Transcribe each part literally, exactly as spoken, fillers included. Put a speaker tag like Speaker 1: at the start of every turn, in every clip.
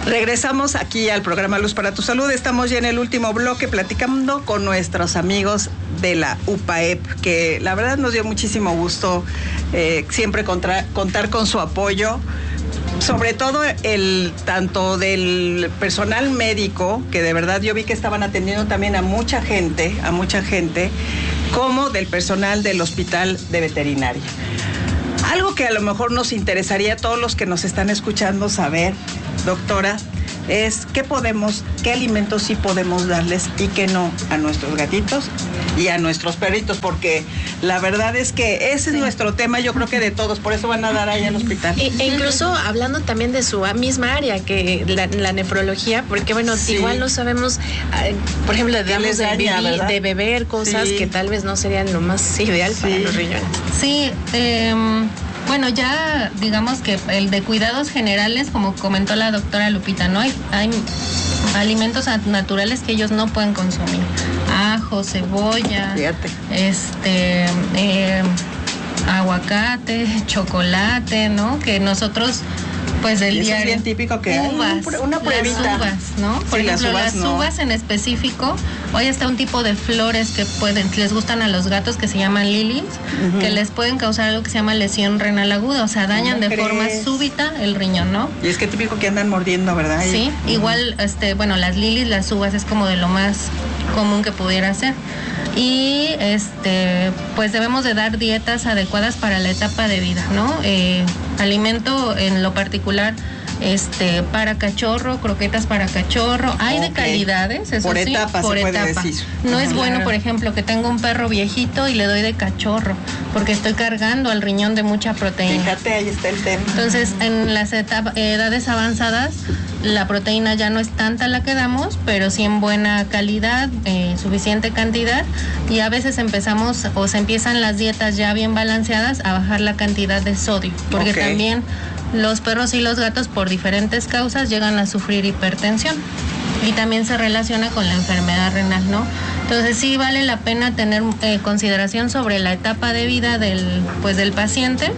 Speaker 1: Regresamos aquí al programa Luz para tu Salud. Estamos ya en el último bloque platicando con nuestros amigos de la U P A E P, que la verdad nos dio muchísimo gusto eh, siempre contra, contar con su apoyo, sobre todo el tanto del personal médico, que de verdad yo vi que estaban atendiendo también a mucha gente, a mucha gente, como del personal del Hospital de Veterinaria. Algo que a lo mejor nos interesaría a todos los que nos están escuchando saber, doctora, es qué podemos, qué alimentos sí podemos darles y qué no a nuestros gatitos y a nuestros perritos, porque la verdad es que ese sí. es nuestro tema, yo creo que de todos, por eso van a dar ahí al hospital.
Speaker 2: E, e incluso hablando también de su misma área, que la, la nefrología, porque bueno, sí. igual no sabemos, por ejemplo, debemos de, daña, de beber cosas sí. que tal vez no serían lo más ideal sí. para los riñones.
Speaker 3: Sí, eh, bueno, ya digamos que el de cuidados generales, como comentó la doctora Lupita, ¿no? Hay, hay alimentos naturales que ellos no pueden consumir. Ajo, cebolla, Fíjate. este, eh, aguacate, chocolate, ¿no? Que nosotros, pues el
Speaker 1: día
Speaker 3: es
Speaker 1: bien típico que
Speaker 3: uvas,
Speaker 1: hay una pruebita.
Speaker 3: Las uvas, ¿no? Por
Speaker 1: sí,
Speaker 3: ejemplo,
Speaker 1: las uvas,
Speaker 3: las
Speaker 1: no.
Speaker 3: uvas en específico, hoy está un tipo de flores que pueden, les gustan a los gatos, que se llaman lilies, uh-huh. que les pueden causar algo que se llama lesión renal aguda, o sea, dañan de crees? forma súbita el riñón, ¿no?
Speaker 1: Y es que típico que andan mordiendo, ¿verdad?
Speaker 3: Sí, uh-huh. igual, este, bueno, las lilies, las uvas es como de lo más común que pudiera ser. Y este pues debemos de dar dietas adecuadas para la etapa de vida, ¿no? Eh, alimento en lo particular este para cachorro, croquetas para cachorro, hay okay. de calidades, eso
Speaker 1: por
Speaker 3: sí,
Speaker 1: etapa
Speaker 3: por
Speaker 1: se
Speaker 3: etapa.
Speaker 1: Puede decir.
Speaker 3: No
Speaker 1: uh-huh.
Speaker 3: es bueno, por ejemplo, que tengo un perro viejito y le doy de cachorro, porque estoy cargando al riñón de mucha proteína.
Speaker 1: Fíjate, ahí está el tema.
Speaker 3: Entonces, en las etapa, edades avanzadas, la proteína ya no es tanta la que damos, pero sí en buena calidad, eh, suficiente cantidad, y a veces empezamos o se empiezan las dietas ya bien balanceadas a bajar la cantidad de sodio, porque okay. también los perros y los gatos por diferentes causas llegan a sufrir hipertensión y también se relaciona con la enfermedad renal, ¿no? Entonces sí vale la pena tener eh, consideración sobre la etapa de vida del, pues, del paciente.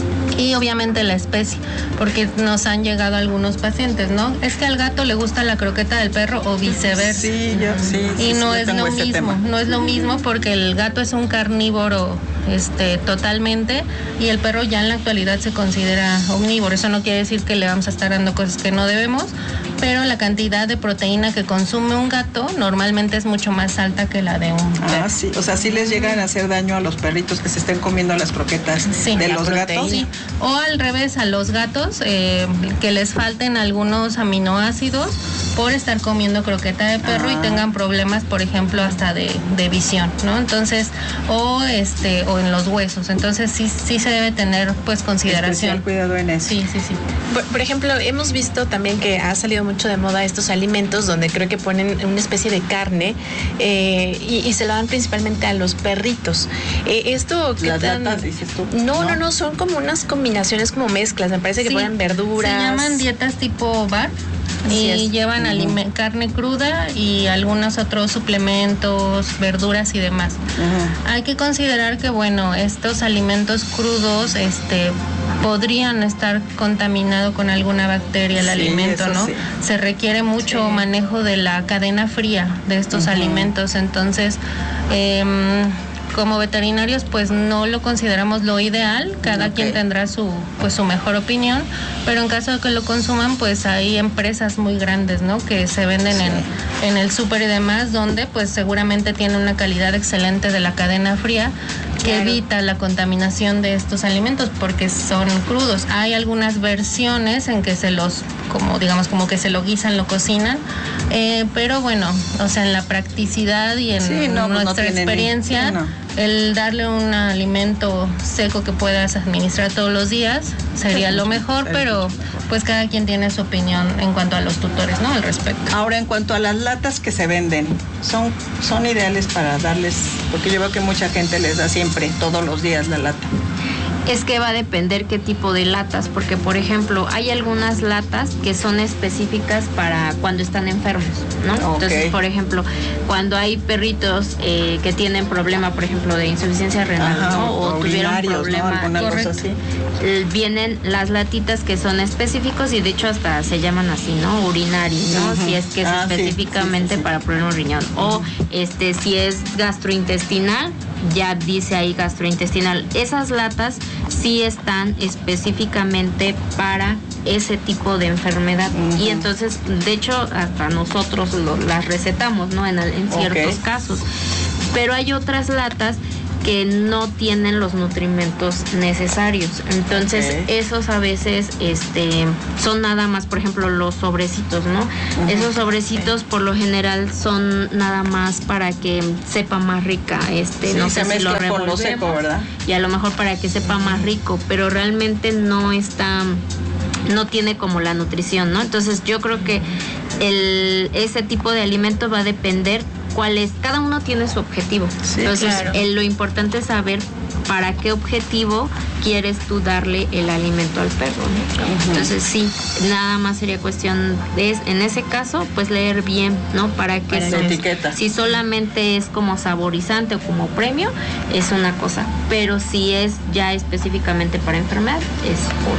Speaker 3: Y obviamente la especie, porque nos han llegado algunos pacientes, ¿no? Es que al gato le gusta la croqueta del perro o viceversa.
Speaker 1: Sí, yo sí.
Speaker 3: Y
Speaker 1: sí,
Speaker 3: no
Speaker 1: sí,
Speaker 3: es lo mismo, tema. no es lo mismo porque el gato es un carnívoro este totalmente y el perro ya en la actualidad se considera omnívoro. Eso no quiere decir que le vamos a estar dando cosas que no debemos, pero la cantidad de proteína que consume un gato normalmente es mucho más alta que la de un perro.
Speaker 1: Ah, sí, o sea, sí les llegan a hacer daño a los perritos que se estén comiendo las croquetas
Speaker 3: sí,
Speaker 1: de los proteína. gatos.
Speaker 3: Sí. O al revés, a los gatos eh, que les falten algunos aminoácidos por estar comiendo croqueta de perro ah. y tengan problemas, por ejemplo, hasta de, de visión, ¿no? Entonces, o este o en los huesos. Entonces, sí sí se debe tener pues consideración.
Speaker 1: Especial cuidado en eso.
Speaker 3: Sí, sí, sí.
Speaker 2: Por, por ejemplo, hemos visto también que ha salido mucho de moda estos alimentos donde creo que ponen una especie de carne eh, y, y se lo dan principalmente a los perritos. Eh, esto ¿qué
Speaker 1: Las
Speaker 2: tan...
Speaker 1: latas, dices tú?
Speaker 2: No, no, no, no, son como unas combinaciones, como mezclas. Me parece que
Speaker 3: sí,
Speaker 2: ponen verduras.
Speaker 3: Se llaman dietas tipo bar. Y es. llevan uh-huh. alime- carne cruda y algunos otros suplementos, verduras y demás. Uh-huh. Hay que considerar que, bueno, estos alimentos crudos este, podrían estar contaminados con alguna bacteria el sí, alimento, ¿no? Sí. Se requiere mucho sí. manejo de la cadena fría de estos uh-huh. alimentos. Entonces, eh, como veterinarios pues no lo consideramos lo ideal, cada okay. quien tendrá su pues su mejor opinión, pero en caso de que lo consuman pues hay empresas muy grandes, ¿no? Que se venden sí. en, en el súper y demás, donde pues seguramente tiene una calidad excelente de la cadena fría que claro. evita la contaminación de estos alimentos porque son crudos. Hay algunas versiones en que se los, como digamos, como que se lo guisan, lo cocinan, eh, pero bueno, o sea, en la practicidad y en
Speaker 1: sí, no,
Speaker 3: nuestra
Speaker 1: no
Speaker 3: experiencia,
Speaker 1: ni, no.
Speaker 3: el darle un alimento seco que puedas administrar todos los días sería lo mejor, pero pues cada quien tiene su opinión en cuanto a los tutores, ¿no? Al respecto.
Speaker 1: Ahora, en cuanto a las latas que se venden, son, son ideales para darles, porque yo veo que mucha gente les da siempre, todos los días la lata.
Speaker 4: Es que va a depender qué tipo de latas, porque por ejemplo hay algunas latas que son específicas para cuando están enfermos, ¿no? Okay. Entonces, por ejemplo, cuando hay perritos eh, que tienen problema, por ejemplo, de insuficiencia renal,
Speaker 1: Ajá,
Speaker 4: ¿no?
Speaker 1: O, o tuvieron problema,
Speaker 4: ¿no?
Speaker 1: cosa así.
Speaker 4: Vienen las latitas que son específicos y de hecho hasta se llaman así, ¿no? Urinari, ¿no? Uh-huh. Si es que es ah, específicamente sí, sí, sí. para poner un riñón. Uh-huh. O este si es gastrointestinal, ya dice ahí gastrointestinal. Esas latas sí están específicamente para ese tipo de enfermedad. Uh-huh. Y entonces, de hecho, hasta nosotros lo, las recetamos, ¿no? En, en ciertos okay. casos. Pero hay otras latas que no tienen los nutrimentos necesarios. Entonces, okay. esos a veces este, son nada más, por ejemplo, los sobrecitos, ¿no? Uh-huh. Esos sobrecitos por lo general son nada más para que sepa más rica, este,
Speaker 1: sí,
Speaker 4: no sé
Speaker 1: se
Speaker 4: si lo revolvemos,
Speaker 1: con lo seco, ¿verdad?
Speaker 4: Y a lo mejor para que sepa uh-huh. más rico, pero realmente no está, no tiene como la nutrición, ¿no? Entonces, yo creo que el, ese tipo de alimento va a depender cuál es, cada uno tiene su objetivo. Sí, entonces claro. el, lo importante es saber para qué objetivo quieres tú darle el alimento al perro, ¿no? Uh-huh. Entonces sí, nada más sería cuestión de, en ese caso, pues leer bien, ¿no? Para que
Speaker 1: para
Speaker 4: son,
Speaker 1: etiqueta.
Speaker 4: Si solamente es como saborizante o como premio, es una cosa, pero si es ya específicamente para enfermedad, es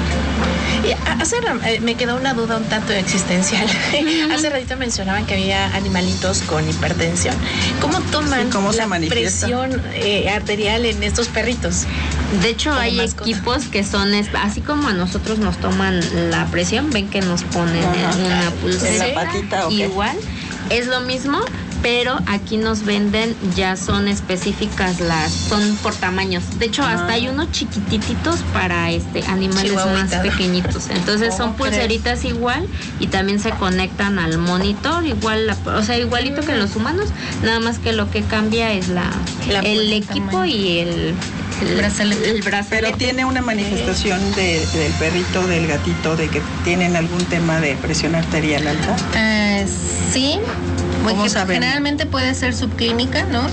Speaker 4: otra.
Speaker 2: Y hace, me quedó una duda un tanto existencial. Uh-huh. Hace ratito mencionaban que había animalitos con hipertensión. ¿Cómo toman sí, ¿cómo la presión eh, arterial en estos perritos?
Speaker 4: De hecho, hay mascota. equipos que son, así como a nosotros nos toman la presión, ven que nos ponen Ajá. en una pulsera,
Speaker 1: ¿En la patita, okay.
Speaker 4: igual, es lo mismo, pero aquí nos venden, ya son específicas las, son por tamaños. De hecho, ah. hasta hay unos chiquititos para este animales más pequeñitos. Entonces son pulseritas crees? igual y también se conectan al monitor, igual, la, o sea, igualito mm. que los humanos, nada más que lo que cambia es la, la el equipo tamaño. y el El brazalete. el brazalete.
Speaker 1: Pero tiene una manifestación de, del perrito, del gatito, de que tienen algún tema de presión arterial alta.
Speaker 3: Uh, sí,
Speaker 1: ¿Cómo saben?
Speaker 3: Generalmente puede ser subclínica, ¿no?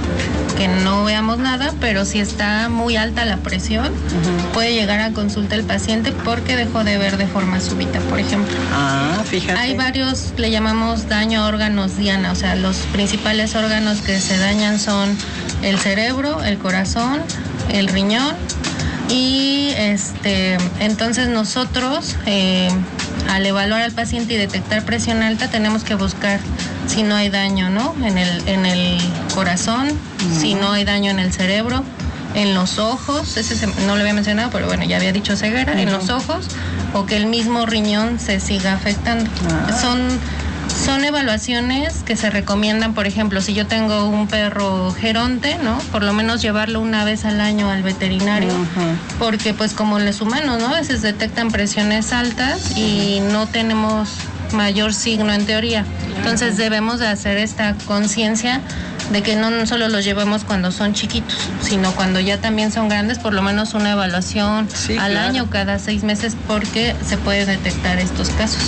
Speaker 3: Que no veamos nada, pero si está muy alta la presión, uh-huh. puede llegar a consulta el paciente porque dejó de ver de forma súbita, por ejemplo.
Speaker 1: Ah, fíjate.
Speaker 3: Hay varios, le llamamos daño a órganos diana, o sea, los principales órganos que se dañan son el cerebro, el corazón, el riñón y este entonces nosotros eh, al evaluar al paciente y detectar presión alta tenemos que buscar si no hay daño, ¿no? En el en el corazón, uh-huh. si no hay daño en el cerebro, en los ojos, ese se, no lo había mencionado, pero bueno, ya había dicho ceguera, uh-huh. en los ojos, o que el mismo riñón se siga afectando. Uh-huh. Son Son evaluaciones que se recomiendan, por ejemplo, si yo tengo un perro geronte, ¿no? Por lo menos llevarlo una vez al año al veterinario, uh-huh. porque pues como los humanos, ¿no? A veces detectan presiones altas y no tenemos mayor signo en teoría. Entonces debemos de hacer esta conciencia de que no solo los llevamos cuando son chiquitos, sino cuando ya también son grandes, por lo menos una evaluación sí, al claro. año, cada seis meses, porque se puede detectar estos casos.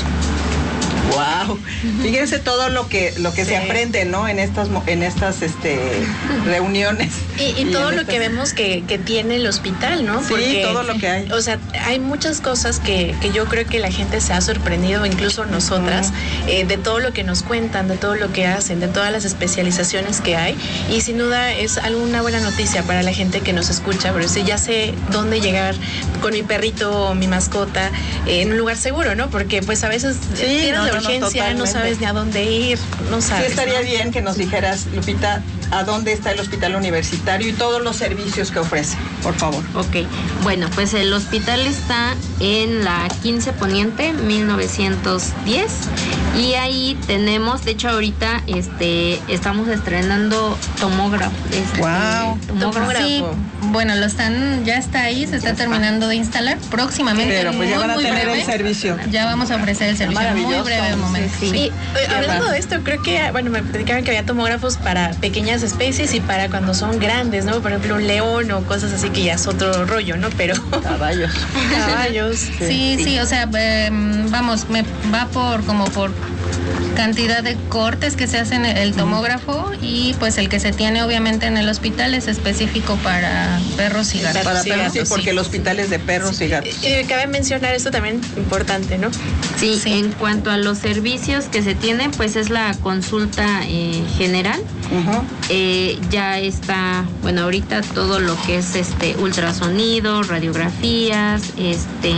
Speaker 1: Wow, fíjense todo lo que lo que sí. se aprende, ¿no? En estas en estas este reuniones
Speaker 2: y, y, y todo lo estas... que vemos que, que tiene el hospital, ¿no?
Speaker 1: Sí, porque, todo lo que hay.
Speaker 2: O sea, hay muchas cosas que, que yo creo que la gente se ha sorprendido, incluso nosotras, uh-huh. eh, de todo lo que nos cuentan, de todo lo que hacen, de todas las especializaciones que hay, y sin duda es alguna buena noticia para la gente que nos escucha, pero sí, ya sé dónde llegar con mi perrito o mi mascota eh, en un lugar seguro, ¿no? Porque pues a veces
Speaker 1: sí,
Speaker 2: tienes
Speaker 1: no,
Speaker 2: la
Speaker 1: no,
Speaker 2: urgencia, no, no sabes ni a dónde ir, no sabes.
Speaker 1: Sí, estaría
Speaker 2: ¿no?
Speaker 1: bien que nos dijeras, Lupita, a dónde está el hospital universitario y todos los servicios que ofrece, por favor.
Speaker 4: Ok, bueno, pues el hospital está en la quince Poniente, mil novecientos diez, y ahí tenemos, de hecho ahorita este estamos estrenando tomógrafo. Este,
Speaker 1: wow,
Speaker 4: tomógrafo.
Speaker 3: Sí, bueno, lo están, ya está ahí, se está, está terminando de instalar próximamente.
Speaker 1: Pero pues
Speaker 3: muy,
Speaker 1: ya van a
Speaker 3: muy
Speaker 1: tener
Speaker 3: breve,
Speaker 1: el servicio.
Speaker 3: Ya vamos a ofrecer el servicio en muy breve momento.
Speaker 2: Sí. Sí. Y, eh, hablando de esto, creo que, bueno, me platicaban que había tomógrafos para pequeñas pequeñas especies y para cuando son grandes, ¿no? Por ejemplo, un león o cosas así que ya es otro rollo, ¿no? Pero
Speaker 1: caballos.
Speaker 2: Caballos.
Speaker 3: Sí, sí, sí, o sea, eh, vamos, me va por como por cantidad de cortes que se hacen en el tomógrafo y pues el que se tiene obviamente en el hospital es específico para perros y gatos.
Speaker 1: Para
Speaker 3: sí,
Speaker 1: perros, sí,
Speaker 3: sí,
Speaker 1: porque el hospital es de perros y gatos.
Speaker 2: Y cabe mencionar esto también importante, ¿no?
Speaker 4: Sí, sí, en cuanto a los servicios que se tienen, pues es la consulta eh, general. Uh-huh. Eh, ya está, bueno, ahorita todo lo que es este ultrasonido, radiografías, este,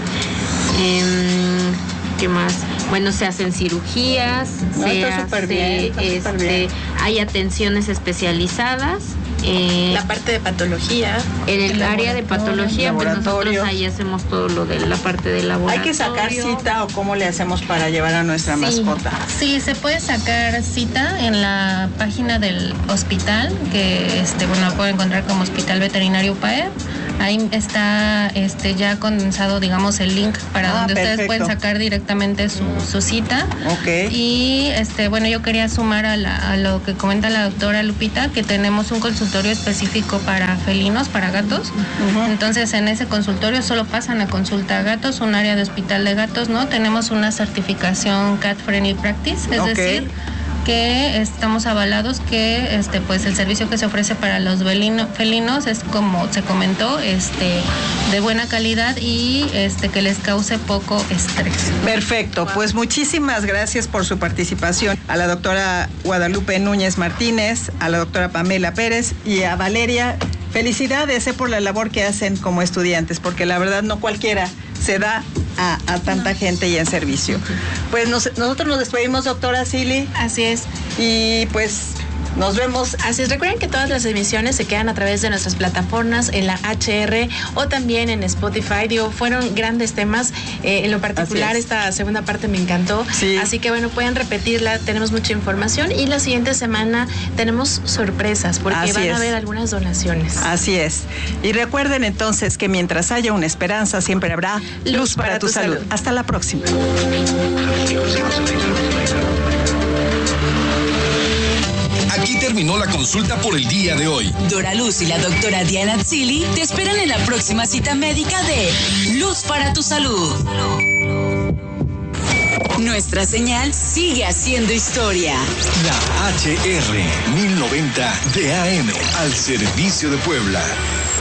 Speaker 4: eh, ¿qué más? Bueno, se hacen cirugías, no, se hace, bien, este, hay atenciones especializadas.
Speaker 2: Eh, la parte de patología.
Speaker 4: En el, el área de patología, pues nosotros ahí hacemos todo lo de la parte de laboratorio.
Speaker 1: ¿Hay que sacar cita o cómo le hacemos para llevar a nuestra
Speaker 3: sí,
Speaker 1: mascota?
Speaker 3: Sí, se puede sacar cita en la página del hospital, que este, bueno, lo pueden encontrar como Hospital Veterinario U P A E P. Ahí está este ya condensado, digamos, el link para ah, donde perfecto. Ustedes pueden sacar directamente su, su cita.
Speaker 1: Okay.
Speaker 3: Y este bueno, yo quería sumar a, la, a lo que comenta la doctora Lupita, que tenemos un consultorio específico para felinos, para gatos. Uh-huh. Entonces, en ese consultorio solo pasan a consulta a gatos, un área de hospital de gatos, ¿no? Tenemos una certificación Cat Friendly Practice, es okay. decir, que estamos avalados que este pues el servicio que se ofrece para los felino, felinos es, como se comentó, este de buena calidad y este que les cause poco estrés.
Speaker 1: Perfecto, pues muchísimas gracias por su participación a la doctora Guadalupe Núñez Martínez, a la doctora Pamela Pérez y a Valeria. Felicidades eh, por la labor que hacen como estudiantes, porque la verdad no cualquiera se da a, a tanta gente y en servicio. Pues nos, nosotros nos despedimos, doctora Silly.
Speaker 2: Así es.
Speaker 1: Y pues nos vemos.
Speaker 2: Así es, recuerden que todas las emisiones se quedan a través de nuestras plataformas en la H R o también en Spotify. Digo, fueron grandes temas. Eh, en lo particular, esta segunda parte me encantó.
Speaker 1: Sí.
Speaker 2: Así que bueno, pueden repetirla. Tenemos mucha información y la siguiente semana tenemos sorpresas porque
Speaker 1: Así
Speaker 2: van
Speaker 1: es.
Speaker 2: a haber algunas donaciones.
Speaker 1: Así es. Y recuerden entonces que mientras haya una esperanza, siempre habrá luz, luz para, para tu, tu salud. salud. Hasta la próxima.
Speaker 5: Aquí terminó la consulta por el día de hoy.
Speaker 6: Dora Luz y la doctora Diana Atzili te esperan en la próxima cita médica de Luz para tu Salud. Nuestra señal sigue haciendo historia.
Speaker 5: La H R mil noventa de A M al servicio de Puebla.